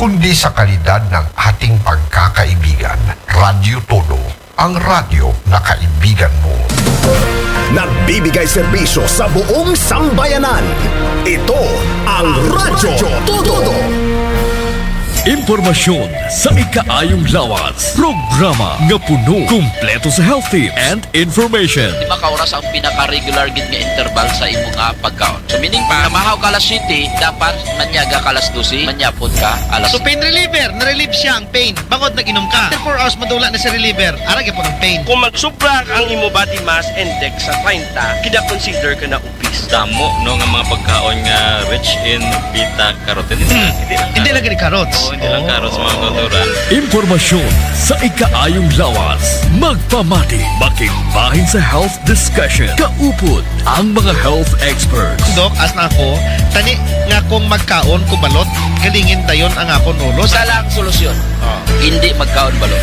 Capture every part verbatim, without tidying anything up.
kundi sa kalidad ng ating pagkakaibigan. Radyo Todo, ang radyo na kaibigan mo. Nagbibigay serbisyo sa buong sambayanan. Ito ang Radyo Todo. Impormasyon sa ikaayong lawas. Programa nga puno, kumpleto sa health tips and information. Di ba kauras ang pinaka-regular gid nga interval sa imo nga pagkaon? So meaning pa, kamahaw ka alas siyete, dapat manyaga ka alas dose, manyapon ka alas. So pain reliever, na-relieve siya ang pain. Bangod nag-inom ka. four hours madula na si reliever. Arag po ng pain. Kung magsubra ang imo body mass index sa thirty, kina-consider ka na obese. Damo no nga mga pagkaon nga rich in beta carotene. Hmm. Hindi lang Hindi lagi ni carrots. Oo, hindi lang carrots mga kultural. Impormasyon sa ikaayong lawas. Magpamati, makigbahin sa health discussion. Kaupod ang mga health experts. Dok, as na ako, tani nga kung magkaon ko balot, galingin tayon ang akon ulo. Isa lang solusyon. Hindi magkaon balot.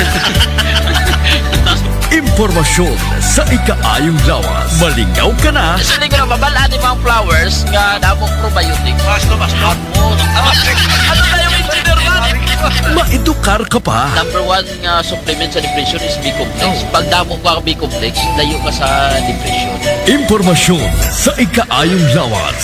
Impormasyon sa ikaayong lawas. Malingaw ka na. Kasi nga mabalaan yung mga flowers nga damong probiotic. Basto, basto. Ano? Ano na yung engineer man? Maedukar ka pa. Number one nga supplement sa depression is B-complex. Pag damo ka B-complex, layo ka sa depression. Impormasyon sa ikaayong lawas.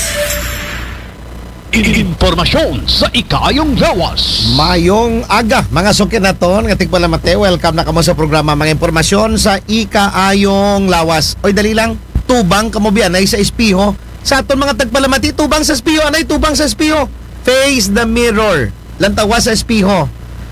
Impormasyon sa ikayong lawas. Mayong aga, mga sukin naton, nga tigpala mate, welcome na kamo sa programa mga impormasyon sa ikaayong lawas. Oy, dali lang, tubang kamo biyanay sa espiho. Sa aton mga tagpalamati, tubang sa espiho, anay tubang sa espiho. Face the mirror. Lantawa sa espiho.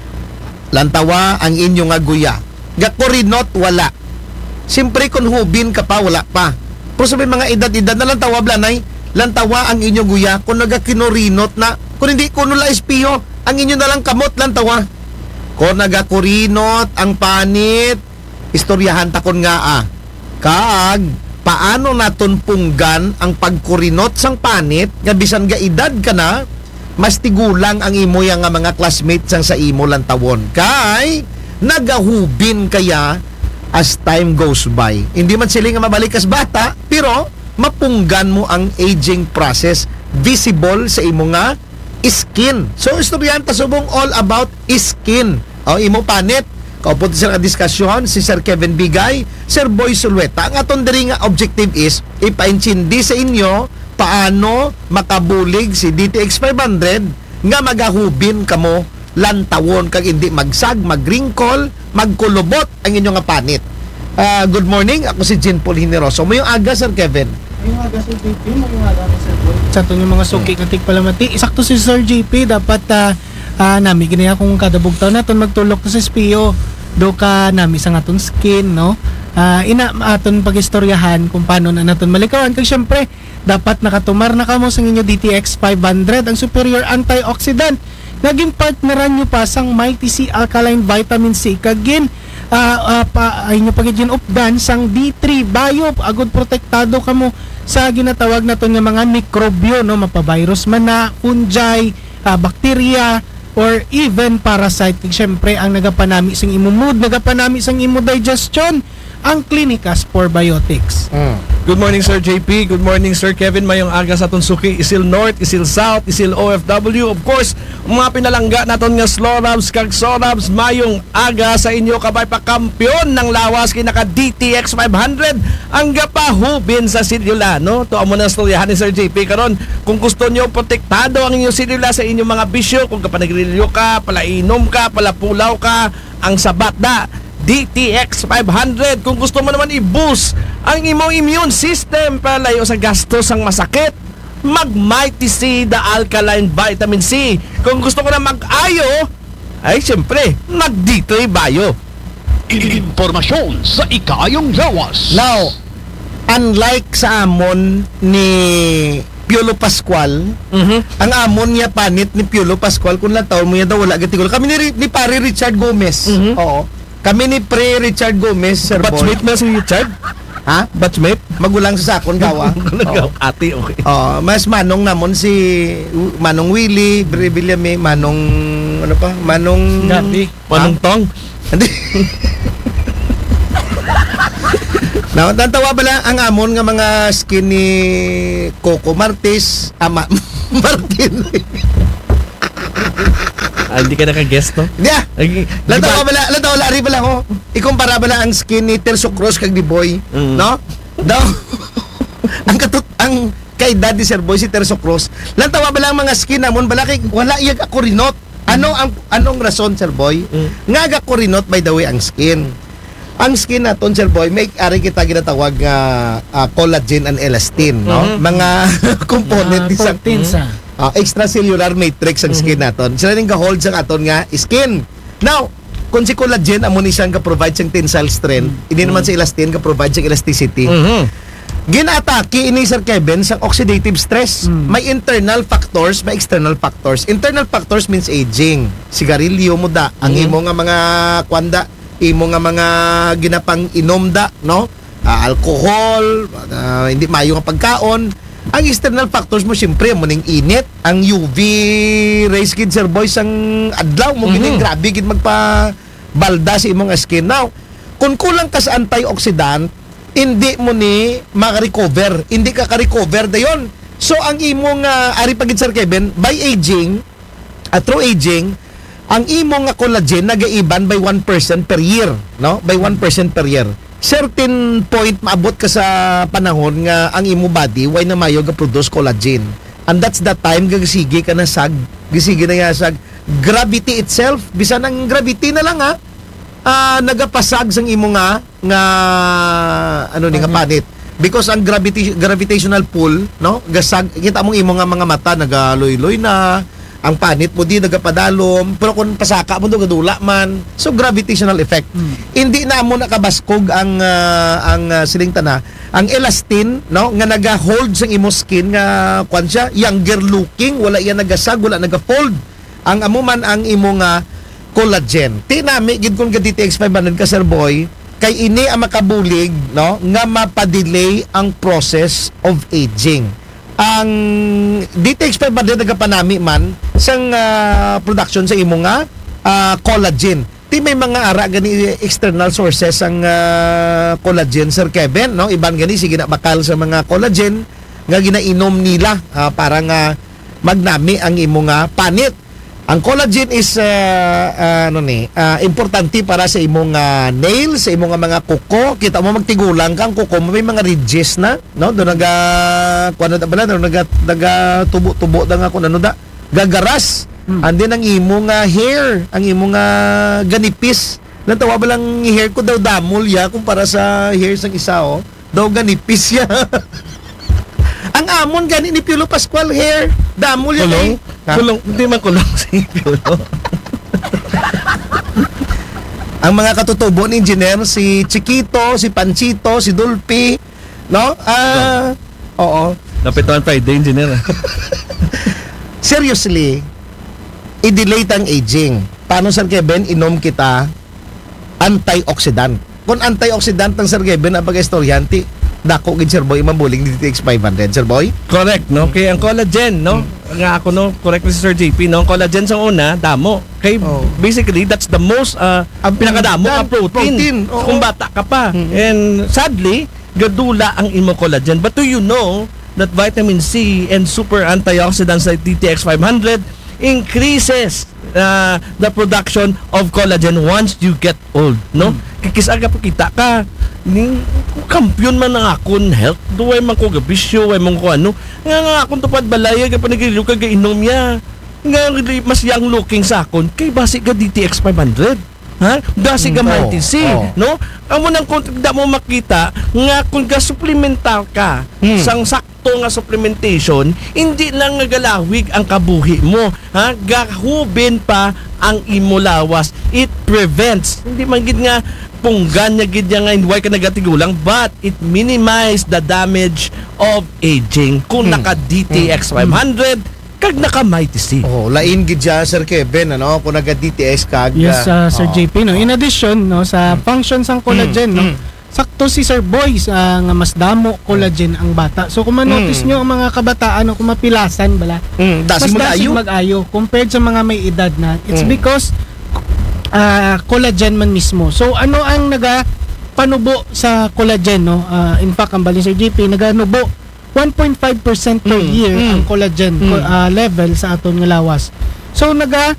Lantawa ang inyong aguya. Gakorinot, wala. Siyempre kung hubin ka pa, wala pa. Pero sabi mga edad-edad na lantawa, blanay, lantawa ang inyong guya kung nagakinorinot na, kung hindi kuno la espiho, ang inyo na lang kamot lantawa. Kung nagakurinot ang panit, istoryahan takon nga ah. Kaag, paano naton punggan ang pagkurinot sang panit, nga bisan ga edad ka na, mas tigulang ang imo yang nga mga classmates sang sa imo lantawon. Kay, nagahubin kaya as time goes by. Hindi man sila nga mabalik as bata, pero mapunggan mo ang aging process visible sa imo nga skin. So estudyante subong all about skin. O imo panit, kaupod sa diskusyon si Sir Kevin Bigay, Sir Boy Sulueta. Ang aton diri nga objective is ipaintindi sa inyo paano makabulig si D T X five hundred nga magahubin kamo lantawon kag hindi magsag, magringkol, magkulubot ang inyo nga panit. Uh, good morning, ako si Jean Paul Hineroso. Mayong aga, Sir Kevin. Mayong aga, Sir J P. Mayong aga, Sir Paul. Sa ito yung mga suki katik palamati. Isakto si Sir J P. Dapat uh, uh, nami ganyan kung kadabugtaw natin magtulok to sa espiyo. Do ka nami sa aton skin, no? Uh, ina aton pagistoryahan kung paano na naton malikawan. Kaya syempre, dapat nakatumar na kamo sa inyo D T X five hundred, ang superior antioxidant. Naging partneran nyo pa sang Mighty C Alkaline Vitamin C. Kagin, uh, uh, pa, ay nyo pagiging updan sang D three Bio. Agod protektado kamo sa ginatawag na to nga mga mikrobyo, no? Mapavirus man na, fungi, uh, bacteria, or even parasite. Siyempre, ang nagapanami sang imo mood, nagapanami sang imo digestion, ang Clinicas Probiotics. Mm. Good morning, Sir J P. Good morning, Sir Kevin. Mayong aga sa Tunsuki, Isil North, Isil South, Isil O F W. Of course, mga pinalangga naton nga Slorabs, kag Sorabs, mayong aga sa inyo kabay pa kampiyon ng lawas kinaka D T X five hundred ang gapahubin sa silula, no? To amo na storyahan ni Sir J P karon. Kung gusto niyo protektado ang inyong silula sa inyong mga bisyo, kung kapanagrilyo ka, palainom ka, palapulaw ka, ang sabat da D T X five hundred. Kung gusto mo naman i-boost ang imong immune system para layo sa gastos ang masakit, mag Mighty C the Alkaline Vitamin C. Kung gusto ko na mag-ayo, ay siyempre, mag D three Bio. Impormasyon sa ikayong lawas. Now, unlike sa amon ni Piolo Pascual, Mhm. ang amon niya panit ni Piolo Pascual, kung lataw mo yan daw wala gatigol. Kami ni, ni pare Richard Gomez. Mhm. Oo. Kami ni Pre Richard Gomez, Sir Boy. Batchmate na si Richard? Ha? Batchmate? Magulang sa sakon gawa. Oo. Ate, okay. Oh, mas manong namon si Manong Willie, Bre Villame, Manong ano pa? Manong Gabi. Manong Tong? Hindi. Now, tantawa bala ang amon nga mga skin ni Coco Martes, ama Martin. hindi ka naka-guest, no? Yeah. Ay, Lantaw diba- bala, lantaw lari bala ko. Ikumpara bala ang skin ni Terso Cruz kag ni Boy, Mm. no? Daw. ang katut ang kay Daddy Sir Boy si Terso Cruz. Lantaw bala ang mga skin namon bala kay wala iyag ako rinot. Ano ang anong rason Sir Boy? Mm. Nga aga ko rinot by the way ang skin. Ang skin naton Sir Boy may ari kita ginatawag nga ah, collagen and elastin, no? Mhm. Mga component Mga ni sa proteins, ah. Ah, extracellular matrix ang skin naton. Sila ning ga-hold sa aton nga skin. Now, kung si collagen amo ni siyang ga-provide siyang tensile strength, hindi naman si elastin ga-provide siyang elasticity. Mhm. Ginatake ini Sir Kevin sa oxidative stress. May internal factors, may external factors. Internal factors means aging. Sigarilyo mo da, ang imo nga mga kwanda, imo nga mga ginapang inom da, no? Ah, alcohol, ah, hindi mayo nga pagkaon. Ang external factors mo siyempre mo ning init, ang U V rays gid Sir Boys ang adlaw mo gid grabe gid magpa balda sa imong skin. Now, kung kulang ka sa antioxidant, hindi mo ni maka-recover. Hindi ka ka-recover dayon. So ang imong uh, ari pagid Sir Kevin, by aging, at through aging, ang imong nga collagen nagaiban by one percent per year, no? By one percent per year. Certain point maabot ka sa panahon nga ang imo body why na mayo ga produce collagen. And that's the time gagisige ka na sag, gisige na nga sag gravity itself, bisan ang gravity na lang ha. Ah, nagapasag sang imo nga nga ano ni nga panit. Because ang gravity gravitational pull, no? Gasag kita mong imo nga mga mata nagaloy-loy na, ang panit mo di nagapadalom, pero kung pasaka mo do gadula man. So gravitational effect. Hmm. Hindi na mo nakabaskog ang uh, ang uh, siling tana, ang elastin, no, nga naga-hold sa imo skin nga kwan siya, younger looking, wala iya nagasag, wala naga-fold. Ang amo man ang imo nga collagen. Tinami gid kung D T X five hundred ka Sir Boy, kay ini ang makabulig, no, nga mapadelay ang process of aging. Ang D T X five hundred nagapanami man sang uh, production sa imo nga uh, collagen. Ti may mga ara gani external sources ang uh, collagen Sir Kevin, no? Iban gani sige na bakal sa mga collagen nga ginainom nila uh, para nga magnami ang imo nga panit. Ang collagen is uh, uh, ano ni, uh, importante para sa imong uh, nails, sa imong uh, mga kuko. Kita mo magtigulang kang kuko mo may mga ridges na, no? Do naga kuno da bala, do naga naga tubo-tubo da nga kun ano da. Gagaras. Hmm. And then ang imong uh, hair, ang imong uh, ganipis. Natawa ba lang hair ko daw damol ya kumpara sa hair sang isa oh. Daw ganipis ya. Ang amon gani ni Piolo Pascual hair. Damol yan Kulong? eh. Kulong, hindi man kulong si Piolo. Ang mga katutubo ni engineer, si Chiquito, si Panchito, si Dulpi, no? Ah, oo. Napitawan Friday, engineer. Seriously, i-delay ang aging. Paano Sir Kevin, inom kita antioxidant. Kung antioxidant ng Sir Kevin, ang pag-estoryante, dako gid Sir Boy mabuling D T X five hundred Sir Boy. Correct, no? Kaya ang collagen, no? Nga ako, no? Correct si Sir J P, no? Ang collagen sa una, damo. Kay Oh. basically, that's the most, uh, ang pinakadamo ka protein. protein, oo. Kung bata ka pa. Mm-hmm. And sadly, gadula ang imo collagen. But do you know that vitamin C and super antioxidants like D T X five hundred increases uh, the production of collagen once you get old, no? Mm. Kikisaga pa kita ka ning kampiyon man ang akon health duway man ko gabisyo way man ko ano nga nga akon tupad balaya ka panigilo ka gainom ya nga mas young looking sa akon kay basi ka D T X five hundred ha basi ka Mm, Mighty C oh, oh. no amo nang kung da mo makita nga kung ga supplemental ka Hmm. sang sakto nga supplementation hindi lang nga galawig ang kabuhi mo ha gahubin pa ang imo lawas it prevents hindi man gid nga punggan niya gid nga why ka nagatigulang but it minimize the damage of aging kung Hmm. naka D T X five hundred kag naka Mighty C. Oh, lain gid siya Sir Kevin ano kung naga D T S kag Yes, uh, Sir oh. J P, no. In addition, no, sa functions ng collagen, no. Sakto si Sir Boy sa nga mas damo collagen ang bata. So kung ma-notice Mm. nyo ang mga kabataan no, kung mapilasan bala, Mm, mas dasig dasig mag-ayo. mag-ayo compared sa mga may edad na. It's Mm. because uh, collagen man mismo. So ano ang naga panubo sa collagen, no? Uh, in fact, ang bali Sir J P naganubo one point five percent per Mm, year mm. ang collagen Mm. uh, level sa aton nga lawas. So naga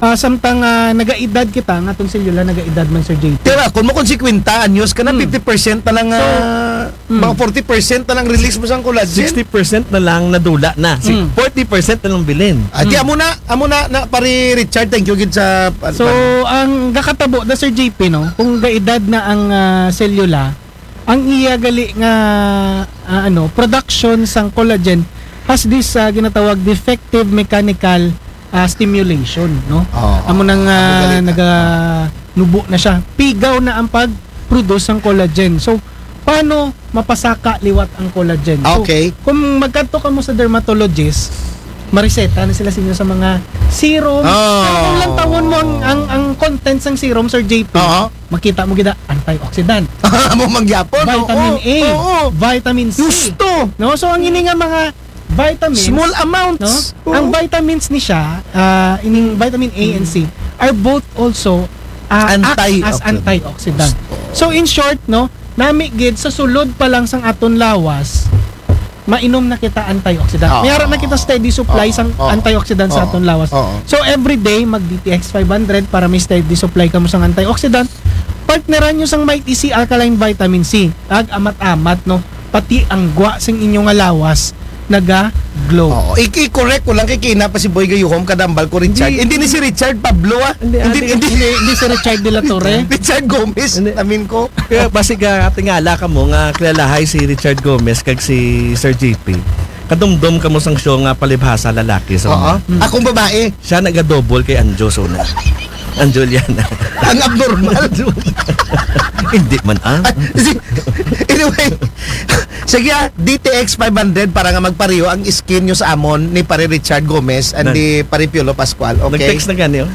ah, samtang ah, nagaedad kita nga atong selula nagaedad man Sir J P. Tira, kung mo konsekwenta, anyos ka na, Mm. fifty percent na lang, ah, mm. mga forty percent na lang release mo sa collagen. sixty percent na lang nadula na. Si Mm. forty percent na lang bilin. At mm. amo na, amo na, na pari Richard, thank you gid sa... So, ang gakatabo na Sir J P, no, kung gaedad na ang ah, selula, ang iya gali nga ah, ano, production sang collagen has this ah, ginatawag defective mechanical ah, stimulation, no? Oo. Amo nang Amo ah, gali na. naga nubo na siya. Pigaw na ang pag-produce ng collagen. So, paano mapasaka liwat ang collagen? So, Okay. kung magkadto ka mo sa dermatologist, mariseta na sila sa inyo sa mga serum. Oh. Pero kung lang tawon mo ang, ang, ang contents ng serum, Sir J P, Oo. makita mo gida antioxidant, Amo mangyapon. vitamin oo, A, oo. vitamin C. Gusto. No? So, ang ini nga mga vitamins, Small no? amounts. Oo. Ang vitamins ni siya, ah, ining vitamin A and C, are both also ah, act as Antioxidant. antioxidant. So, in short, no, nami gid sa sulod pa lang sang aton lawas, mainom na kita antioxidant. Oo. Mayroon na kita steady supply Oo. sang Oo. antioxidant sa Oo. aton lawas. Oo. So every day mag D T X five hundred para may steady supply ka mo sang antioxidant. Partneran nyo sang Mighty C Alkaline Vitamin C. Ag amat-amat no. Pati ang gwa sing inyong lawas naga-glow. Oo. I- I-correct ko lang kay Kina pa si Boy Gayuhom kadambal ko Richard. Hindi, ni si Richard Pablo ah. Hindi, Hindi, hindi, hindi, Hindi, hindi si Richard de la Torre. Richard Gomez. Hindi. Amin ko. Kaya basig ka tingala ka mo nga kilalahay si Richard Gomez kag si Sir J P. Kadumdum ka mo sang show nga palibhasa lalaki sa Oo. Akong babae. siya naga-double kay Anjo so na. Anjo yan. Ang abnormal. Hindi man ah. Anyway, sige ah, D T X five hundred para nga magpariyo ang skin nyo sa amon ni pare Richard Gomez and Nan- ni pare Piolo Pascual. Okay? Nag-text na gani oh.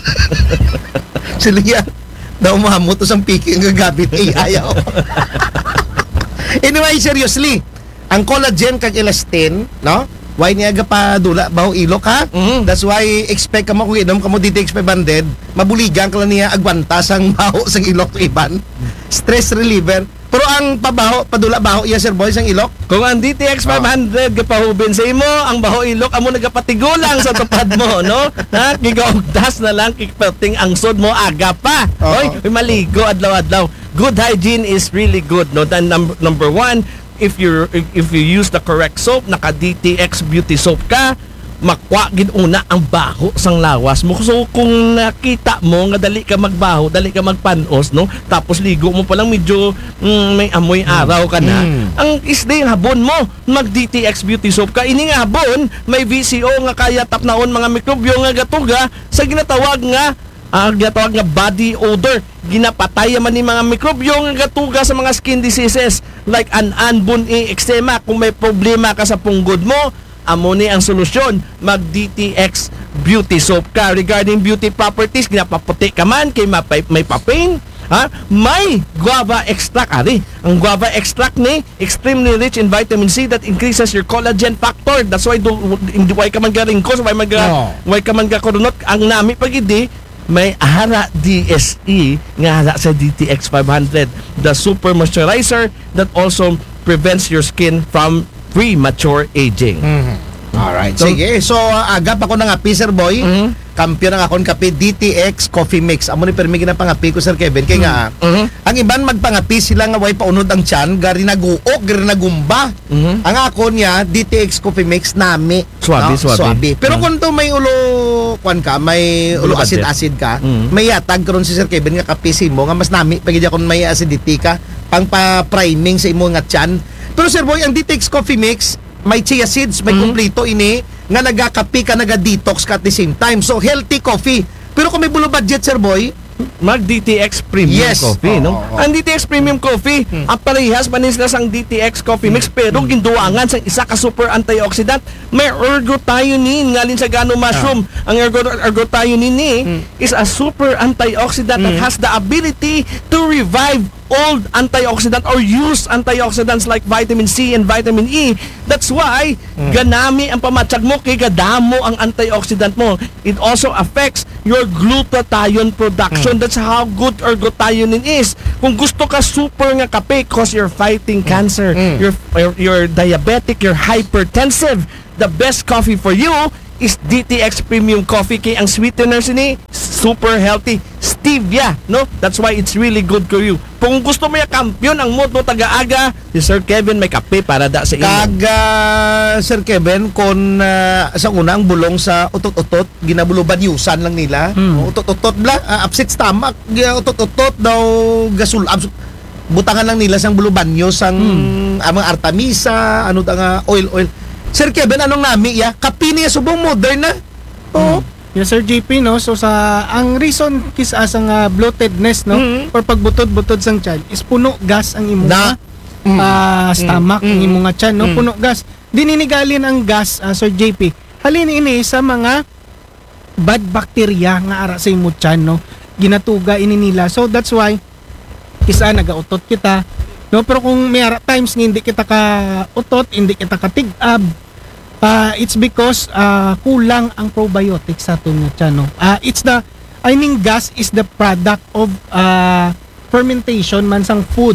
Sige ah, daw mahamot to sang piki ang gagabit. Eh, ayaw. Anyway, seriously, ang collagen kag elastin, no? Why niya ga pa dula baho ilok ha? Mhm. That's why expect ka mo kung inom ka mo D T X five hundred, mabuligan ka lang niya agwanta sang baho sang ilok iban. Stress reliever. Pero ang pabaho, padula baho iya Sir Boy sang ilok. Kung ang D T X five hundred gapahubin sa imo, ang baho ilok amo nagapatigulang sa tupad mo, no? Ha, gigaugdas na lang kikperting ang sod mo aga pa. Oo. Oy, may maligo adlaw-adlaw. Good hygiene is really good, no? Then number, number one, if you if you use the correct soap, naka D T X beauty soap ka, makwa gid una ang baho sang lawas mo. So kung nakita mo nga dali ka magbaho, dali ka magpanos, no? Tapos ligo mo pa lang medyo mm, may amoy araw ka na. Mm. Ang isday habon mo, mag D T X beauty soap ka. Ini nga habon, may V C O nga kaya tapnaon mga mikrobyo nga gatuga sa ginatawag nga ah, ginatawag nga body odor. Ginapatay man ni mga mikrobyo nga gatuga sa mga skin diseases like an-an, bun-i, eczema. Kung may problema ka sa punggod mo, amo ni ang solusyon, mag D T X beauty soap ka. Regarding beauty properties, ginapaputi ka man kay mapay, may papain, ha? May guava extract ari. Ang guava extract ni extremely rich in vitamin C that increases your collagen factor. That's why do hindi why ka man garingkos, why man ga, No. why ka man ga kurunot. Ang nami pagidi may hara D S E nga hara sa D T X five hundred, the super moisturizer that also prevents your skin from premature aging. Alright, So- sige. So, uh, agap ako ng api, Sir Boy. Mhm. Kampiyon ng akong kape, D T X Coffee Mix. Amo ni permi ginapangapi ko, Sir Kevin. Kaya nga, Mhm. ang iban magpangapi sila nga way paunod ang tiyan, gari naguok, gari nagumba. Mhm. Ang ako niya, D T X Coffee Mix, nami. Swabe, swabe. Pero Mhm. kung to may ulo, kwan ka, may ulo Ulo budget. acid-acid ka, Mhm. may yatag karon si Sir Kevin nga kapisi mo, nga mas nami, pagidya kung may acidity ka, pang pa-priming sa imo nga tiyan. Pero Sir Boy, ang D T X Coffee Mix, may chia seeds, may Mhm. kumplito ini, nga nagakapi ka, naga-detox ka at the same time. So, healthy coffee. Pero kung may bulo budget, Sir Boy, mag D T X Premium Yes. Coffee, Oo, no? oo, oo. Ang D T X Premium Coffee, ang parehas manis na sang D T X Coffee Mix pero ginduangan sang isa ka super antioxidant. May ergothioneine ngalin sa gano mushroom. Ang ergo ergothioneine ni is a super antioxidant that has the ability to revive old antioxidant or use antioxidants like vitamin C and vitamin E. That's why ganami ang pamatsag mo kay gadamo ang antioxidant mo. It also affects your glutathione production. That's how good ergothioneine is. Kung gusto ka super nga kape cause you're fighting cancer, you're, you're you're diabetic, you're hypertensive, the best coffee for you is D T X Premium Coffee kay ang sweetener sini super healthy stevia, no? That's why it's really good for you. Kung gusto mo ya kampiyon ang mood mo taga-aga, si Sir Kevin may kape para da sa inyo. Kaga Sir Kevin kon uh, sa unang bulong sa utot-utot ginabuluban yusan lang nila. Hmm. Utot-utot bla uh, upset stomach, gi- utot-utot daw gasul abs- butangan lang nila sang bulubanyo sang hmm. amang artamisa, ano ta nga oil oil. Sir Kevin, anong nami ya? Kape niya subong modern na. Oo. Yes, Sir J P, no? So, sa, ang reason kis asang uh, bloatedness, no? Mm-hmm. Or pagbutod-butod sang tiyan is puno gas ang imong Na. mm. uh, stomach, Mm-hmm. ang imong nga tiyan, no? Mm. Puno gas. Dininigalin ang gas, uh, Sir J P. Halin ini sa mga bad bacteria nga ara sa imong tiyan, no? Ginatuga ini nila. So, that's why, kisa nagautot kita, no? Pero kung may ara times nga hindi kita ka utot, hindi kita ka tig-ab, Uh, it's because uh, kulang ang probiotics sa aton nga tiyan, no? Uh, it's the, I mean, gas is the product of uh, fermentation man sang food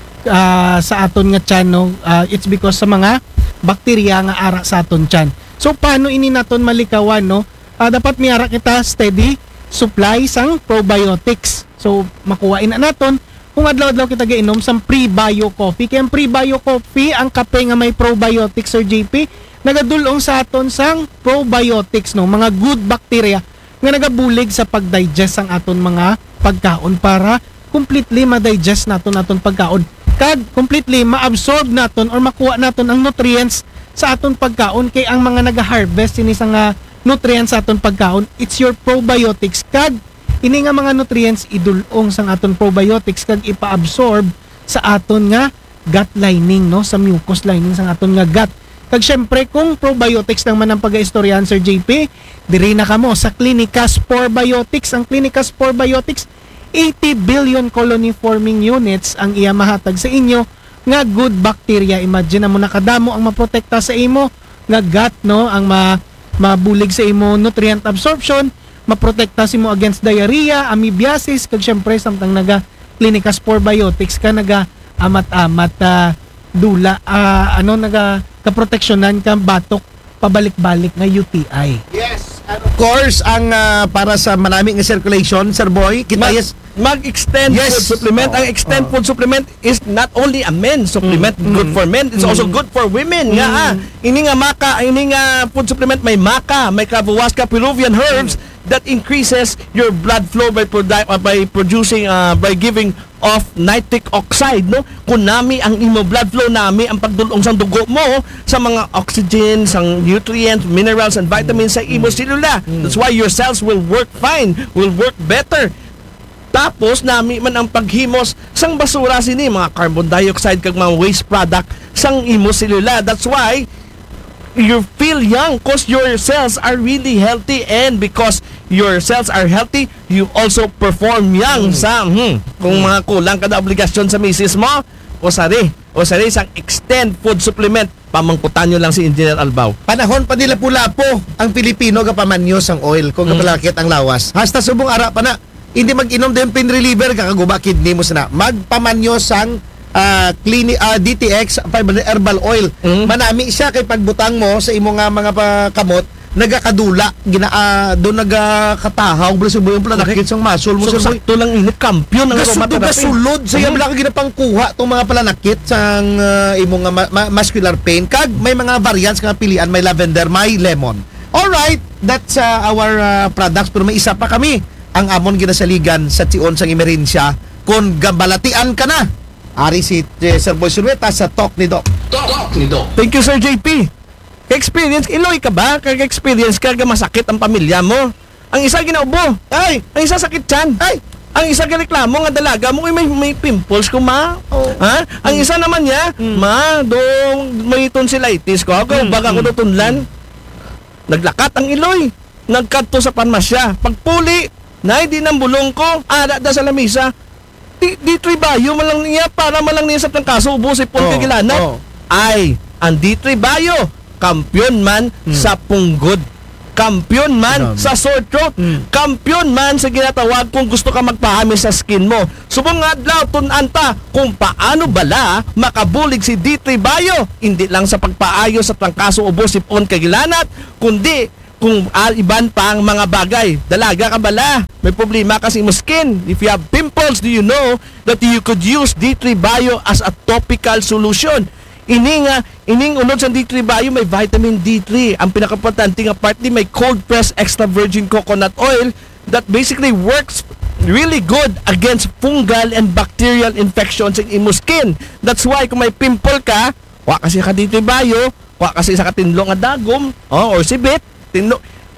uh, sa aton nga tiyan, no? Uh, it's because sa mga bakterya nga ara sa aton tiyan. So, paano ini naton malikawan, no? Uh, dapat miara kita steady supply sang probiotics. So, makuhain na naton kung adlaw-adlaw kita gainom sang pre-bio coffee. Kaya ang pre-bio coffee, ang kape nga may probiotics, Sir J P, nagadulong sa aton sang probiotics, no, mga good bacteria nga nagabulig sa pagdigest sang aton mga pagkaon para completely ma-digest naton aton pagkaon kag completely ma-absorb naton or makuha naton ang nutrients sa aton pagkaon. Kay ang mga naga-harvest ini sa nga nutrients sa aton pagkaon, it's your probiotics kag ini nga mga nutrients idulong sang aton probiotics kag ipa-absorb sa aton nga gut lining, no, sa mucous lining sang aton nga gut. Kag syempre, kung probiotics naman ang pag-istoryahan, Sir J P, diri na kamo sa Clinica Spore Biotics. Ang Clinica Spore Biotics, eighty billion colony forming units ang iya mahatag sa inyo nga good bacteria. Imagine na mo nakadamo ang maprotekta sa imo nga gut, no, ang ma mabulig sa imo nutrient absorption, maprotekta sa imo against diarrhea, amoebiasis, kag syempre samtang naga Clinica Spore Biotics ka naga amat-amat uh, dula uh, ano naga kaproteksyonan ka batok pabalik-balik nga U T I. Yes, and of course ang uh, para sa maraming nga circulation, Sir Boy, kita Mag- yes mag-extend Yes. food supplement. Oh, Ang extend oh. food supplement is not only a men's supplement, Mm, good mm, for men, it's mm. also good for women. Nga ah, ini nga maka, ini nga food supplement may maka, may Clavuasca Peruvian herbs that increases your blood flow by produ- uh, by producing uh, by giving off nitric oxide, no? Kunami ang imo blood flow nami ang pagdulong sa dugo mo sa mga oxygen, sang nutrients, minerals and vitamins sa imo selula. That's why your cells will work fine, will work better. Tapos nami man ang paghimos sang basura sini mga carbon dioxide kag mga waste product sang imo selula. That's why you feel young because your cells are really healthy, and because your cells are healthy, you also perform young. Mm. Sa hmm, kung mga kulang kada obligasyon sa misis mo, o sari, o sari sang extend food supplement, pamangkutan nyo lang si Engineer Albao. panahon pa nila pula po ang Pilipino kapamanyos ang oil kung Mm. kapalakit ang lawas. Hasta subong ara pa na hindi mag-inom din pain reliever kakaguba kidney mo sana. Magpamanyos ang uh, clinic, uh, D T X five hundred herbal oil. Mm. Manami siya kay pagbutang mo sa imo nga mga pa- kamot nagakadula gina uh, do nagakatahaw bro subo yung planakit sang muscle mo So, Sir Boy. sakto lang init, kampiyon ang Gasud aromatherapy. gasulod sa iya Mm. bala ka ginapangkuha tong mga palanakit sang uh, imong nga ma- ma- muscular pain kag may mga variants nga pilian, may lavender, may lemon. All right, that's uh, our uh, products, pero may isa pa kami ang amon ginasaligan sa tion sang emerensya kung gabalatian ka na. Ari si eh, Sir Boy Sulweta sa Talk ni Doc. Thank you, Sir J P. Ka-experience, iloy ka ba? Ka-experience ka, masakit ang pamilya mo. Ang isa ginaubo. Ay, ang isa sakit tiyan. Ay, ang isa reklamo nga dalaga mo may may pimples ko ma. Oh. Ha? Ang isa naman niya, ma, do may tonsillitis ko. Ako baga ko do tunlan. Naglakat ang iloy. Nagkadto sa panmasya. Pagpuli, nay di nang bulong ko, ada da sa lamisa. Di, di tribayo malang niya para malang niya sa tang kaso ubo si Paul Oh, Kagilanat. oh. Ay, ang di tribayo, kampiyon man sa punggod. Kampiyon man Grabe. sa sore throat. Kampiyon man sa ginatawag kung gusto ka magpahami sa skin mo. Subong nga adlaw tunanta kung paano bala makabulig si D. Tribayo. Hindi lang sa pagpaayo sa trangkaso ubo sipon kagilanat, kundi kung uh, iban pa ang mga bagay. Dalaga ka bala, may problema kasi mo skin. If you have pimples, do you know that you could use D three Bio as a topical solution? Ining, uh, ining unod sa D three Bio, may vitamin D three. Ang pinakaimportante nga part ni may cold pressed extra virgin coconut oil that basically works really good against fungal and bacterial infections in imo skin. That's why kung may pimple ka, wa kasi ka D three Bio, wa kasi sa katinlo nga dagom, oh, or sibit, tinlo,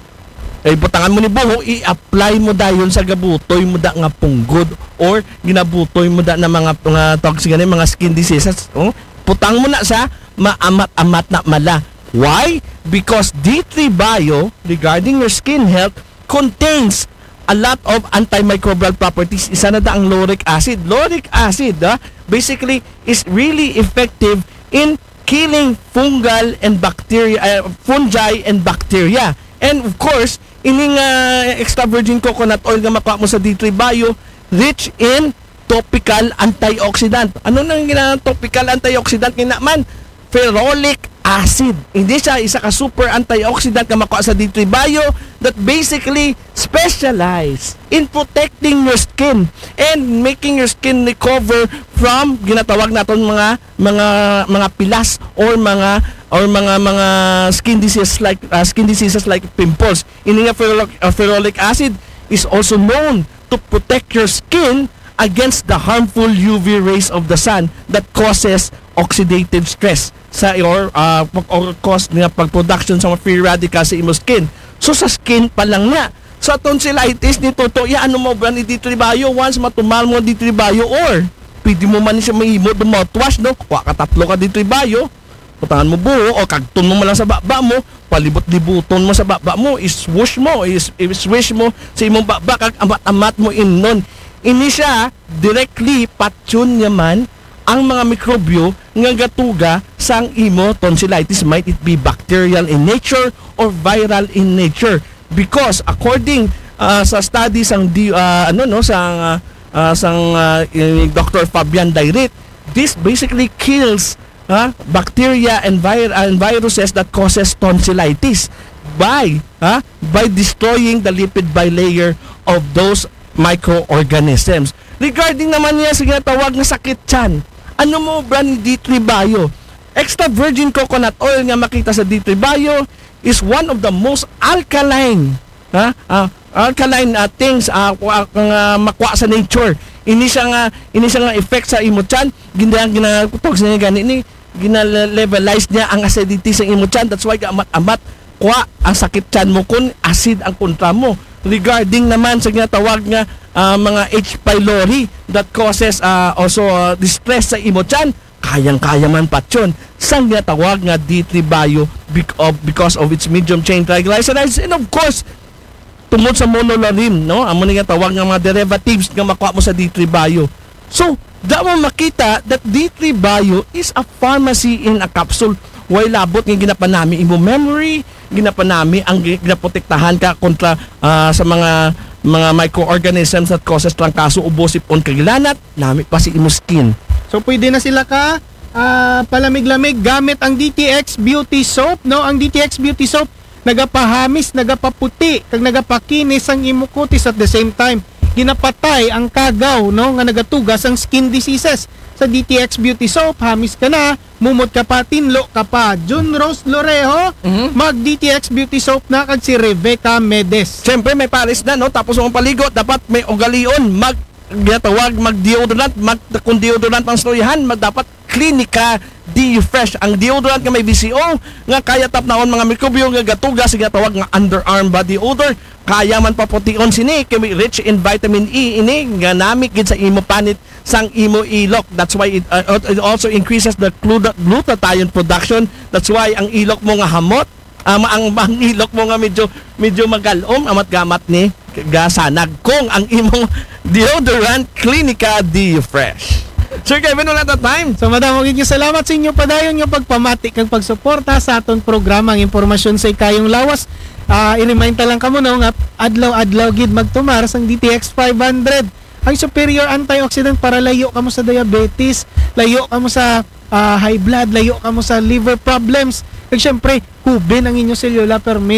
ay butangan mo ni buho, i-apply mo dayon sa gabutoy mo da nga punggod or ginabutoy mo da na mga mga toxic nga mga skin diseases, oh, putang mo na sa maamat-amat na mala. Why? Because D three Bio regarding your skin health contains a lot of antimicrobial properties. Isa na da ang lauric acid. Lauric acid, ah, basically is really effective in killing fungal and bacteria, uh, fungi and bacteria. And of course, ining uh, extra virgin coconut oil nga makuha mo sa D three Bio, rich in topical antioxidant. Ano nang ginang topical antioxidant kinaman? Ferrolic acid. Hindi siya isa ka super antioxidant nga makuha sa D three Bio that basically specialize in protecting your skin and making your skin recover from ginatawag naton mga mga mga pilas or mga or mga mga skin diseases like uh, skin diseases like pimples. Ini nga ferrolic, uh, ferrolic acid is also known to protect your skin against the harmful U V rays of the sun that causes oxidative stress sa or uh, or cause nga pag-production sa mga free radicals sa imo skin. So sa skin pa lang na. Sa tonsillitis ni Toto, ya ano mo ba ni D three Bio once matumal mo D three Bio or pwede mo man siya mahimo do mouthwash no. Wa ka tatlo ka D three Bio. Putangan mo buo o kagton mo man lang sa baba mo, palibot-libuton mo sa baba mo, iswoosh mo, is iswish mo sa imong baba kag amat-amat mo imnon. Ini siya directly patyon yaman ang mga mikrobyo nga gatuga sang imo tonsillitis, might it be bacterial in nature or viral in nature, because according uh, sa studies sang uh, ano no sang uh, uh, sang uh, Doctor Fabian Dairit, this basically kills uh, bacteria and, vir- and viruses that causes tonsillitis by uh, by destroying the lipid bilayer of those microorganisms. Regarding naman niya sa ginatawag na sakit tiyan, ano mo brand ni D three Bio? Extra virgin coconut oil nga makita sa D three Bio is one of the most alkaline ha uh, alkaline uh, things uh, uh, uh, makuha sa nature. Ini siya nga ini siya nga effect sa imo tiyan, ginang ginatugtog sa niya gani ni gina-levelize niya ang acidity sa imo tiyan. That's why amat-amat kuha ang sakit tiyan mo kun acid ang kontra mo. Regarding naman sa ginatawag nga uh, mga H. pylori that causes uh, also uh, distress sa imo tiyan, kayang-kaya man patyon sa ginatawag nga D three Bio because of its medium chain triglycerides, and of course tungod sa monolarin, no, amo ni ginatawag nga mga derivatives nga makuha mo sa D three Bio. So daw makita that D three Bio is a pharmacy in a capsule. Way labot nga ginapanami imo memory, ginapanami ang ginaprotektahan ka kontra uh, sa mga mga microorganisms that causes trangkaso, ubo, sipon, kagilanat, nami pa si imo skin. So pwede na sila ka uh, palamig-lamig gamit ang D T X Beauty Soap, no? Ang D T X Beauty Soap nagapahamis, nagapaputi, kag nagapakinis ang imo kutis at the same time ginapatay ang kagaw, no, nga nagatugas ang skin diseases. Sa D T X Beauty Soap, hamis ka na, mumot ka pa, tinlo ka pa. June Rose Lorejo, mm-hmm. mag D T X Beauty Soap na kag si Rebecca Medes. Siyempre may pares na, no, tapos ang paligot dapat may ugalion, mag ginatawag mag deodorant, mag kung deodorant ang storyahan, mag dapat Clinica D-Fresh. Ang deodorant nga may B C O nga kaya tapnaon mga mikrobyo nga gatugas, ginatawag nga underarm body odor, kaya man papution sini kay rich in vitamin E ini nga namik gid sa imo panit sang imo ilok. That's why it, uh, it also increases the glutathione production. That's why ang ilok mo nga hamot, um, ang, ang ilok mo nga medyo medyo magalom, amat gamat ni gasanag kung ang imong deodorant Clinica D-Fresh. Sir Kevin, wala na time. So madam, magiging salamat sa inyo padayon yung pagpamati kag pagsuporta sa aton programa ang impormasyon sa ikayong lawas. Uh, i-remind ta lang kamo no nga adlaw-adlaw gid magtumar sang D T X five hundred. Ang superior antioxidant para layo kamo sa diabetes, layo kamo sa uh, high blood, layo kamo sa liver problems. Kag syempre, hubin ang inyong cellular perme, no?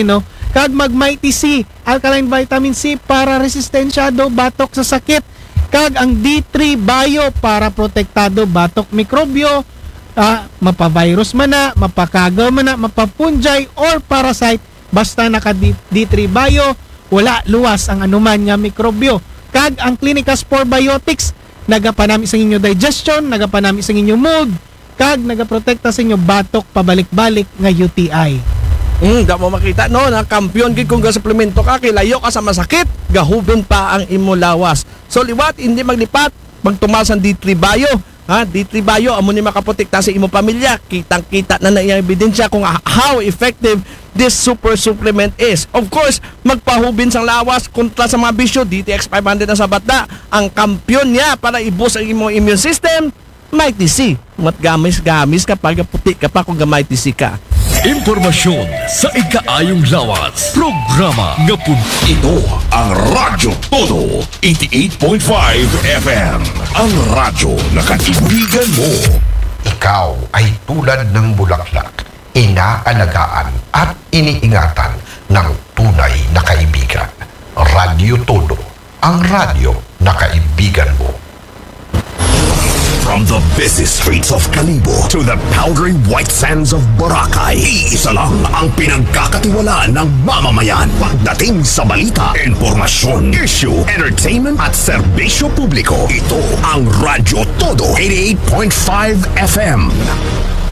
kag mag Mighty C, alkaline vitamin C para resistensyado batok sa sakit, kag ang D three Bio para protektado batok mikrobyo, ah, mapa-virus man na, mapakagaw man na, mapa-fungi or parasite, basta naka D three Bio, wala luwas ang anuman nga mikrobyo. Kag ang Clinicas Probiotics, nagapanami sa inyo digestion, nagapanami sa inyo mood, kag nagaprotekta sa inyo batok pabalik-balik nga U T I. Hmm, da mo makita no, na kampiyon gid kung ga-suplemento ka, kilayo ka sa masakit, gahubin pa ang imo lawas. So liwat, hindi maglipat, magtumal sa D three Bio. Ha, D three Bio amo ni makaprotekta sa imo pamilya. Kitang-kita na na iyang ebidensya kung how effective this super supplement is. Of course, magpahubin sang lawas kontra sa mga bisyo, D T X five hundred na sa bata. Ang kampiyon niya para i-boost ang imo immune system, Mighty C. Matgamis-gamis kapag puti ka pa kung Mighty C ka. Impormasyon sa ikaayong lawas. Programa nga pun. Ito ang Radyo Todo eighty-eight point five F M. Ang radyo na kaibigan mo. Ikaw ay tulad ng bulaklak, inaalagaan at iniingatan ng tunay na kaibigan. Radyo Todo, ang radyo na kaibigan mo. From the busy streets of Kalibo to the powdery white sands of Boracay, iisa lang ang pinagkakatiwalaan ng mamamayan pagdating sa balita, impormasyon, issue, entertainment at serbisyo publiko. Ito ang Radyo Todo eighty-eight point five F M.